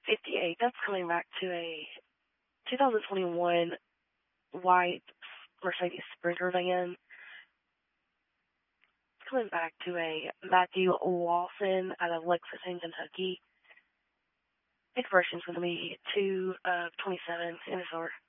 58. That's coming back to a 2021 white Mercedes Sprinter van. It's coming back to a Matthew Lawson out of Lexington, Kentucky. Its version's going to be 2 of 27 NSR.